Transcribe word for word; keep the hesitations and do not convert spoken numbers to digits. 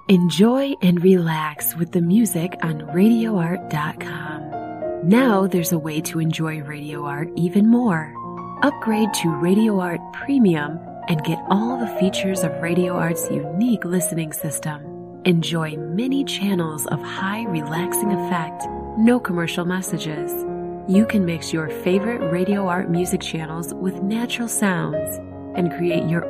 Enjoy and relax with the music on radio art dot com. Now there's a way to enjoy Radio Art even more. Upgrade to Radio Art Premium and get all the features of Radio Art's unique listening system. Enjoy many channels of high relaxing effect, no commercial messages. You can mix your favorite Radio Art music channels with natural sounds and create your